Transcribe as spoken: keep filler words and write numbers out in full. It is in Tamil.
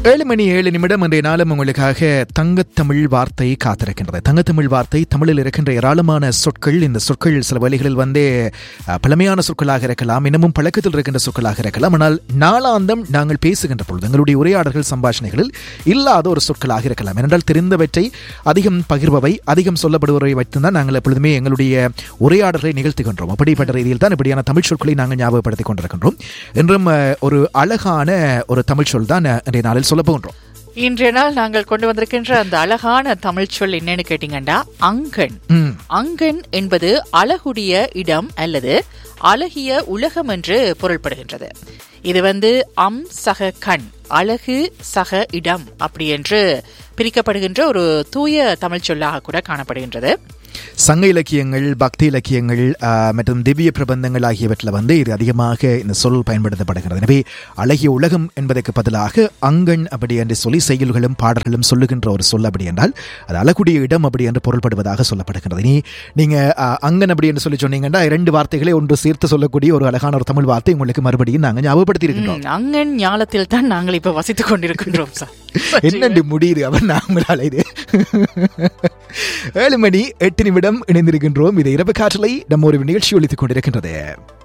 ஏழு மணி ஏழு நிமிடம் இன்றைய நாளும் உங்களுக்காக தங்கத்தமிழ் வார்த்தை காத்திருக்கின்றது. தங்கத்தமிழ் வார்த்தை தமிழில் இருக்கின்ற ஏராளமான சொற்கள். இந்த சொற்கள் சில வழிகளில் வந்து பழமையான சொற்களாக இருக்கலாம், இன்னமும் பழக்கத்தில் இருக்கின்ற சொற்களாக இருக்கலாம். ஆனால் நாளாந்தம் நாங்கள் பேசுகின்ற பொழுது எங்களுடைய உரையாடல்கள் சம்பாஷணைகளில் இல்லாத ஒரு சொற்களாக இருக்கலாம். ஏனென்றால் தெரிந்தவற்றை அதிகம் பகிர்பவை, அதிகம் சொல்லப்படுவதை வைத்துதான் நாங்கள் எப்பொழுதுமே எங்களுடைய உரையாடல்களை நிகழ்த்துகின்றோம். அப்படிப்பட்ட ரீதியில் தான் இப்படியான தமிழ் சொற்களை நாங்கள் ஞாபகப்படுத்திக் கொண்டிருக்கின்றோம். என்றும் ஒரு அழகான ஒரு தமிழ் சொல் தான் இன்றைய நாளில் சொல்ல போகின்றோம். இன்றைய நாள் நாங்கள் கொண்டு வந்திருக்கின்ற அந்த அழகான தமிழ் சொல் என்னன்னு கேட்டீங்கன்னா அங்கன். அங்கன் என்பது அழகுடைய இடம் அல்லது அழகிய உலகம் என்று பொருள்படுகின்றது. இது வந்து அம் சக கண், அழகு சக இடம் அப்படி என்று பிரிக்கப்படுகின்ற ஒரு தூய தமிழ் சொல்லாக கூட காணப்படுகின்றது. சங்க இலக்கியங்கள், பக்தி இலக்கியங்கள் மற்றும் திவ்ய பிரபந்தங்கள் ஆகியவற்றில் வந்து இது அதிகமாக இந்த சொல் பயன்படுத்தப்படுகிறது. எனவே அழகிய உலகம் என்பதற்கு பதிலாக அங்கன் அப்படி என்று சொல்லி செய்யுள்களும் பாடல்களும் சொல்லுகின்ற ஒரு சொல் அப்படி என்றால் அது அழகுடைய இடம் அப்படி என்று பொருள்படுவதாக சொல்லப்படுகிறது. இனி நீங்க அங்கன் அப்படி என்று சொல்லி சொன்னீங்கன்னா இரண்டு வார்த்தைகளை ஒன்று சேர்த்து சொல்லக்கூடிய ஒரு அழகான ஒரு தமிழ் வார்த்தை உங்களுக்கு மறுபடியும் நாங்கள் ஞாபகப்படுத்தி இருக்கின்றோம். அங்கன் ஞாலத்தில் தான் நாங்கள் இப்ப வசித்துக் கொண்டிருக்கின்றோம். என்னண்டு முடியுது அவர் நாங்களால இது ஏழு மணி எட்டு நிமிடம் இணைந்திருக்கின்றோம். இதை இரவு காற்றலை நம்ம ஒரு நிகழ்ச்சி ஒலித்துக் கொண்டிருக்கின்றது.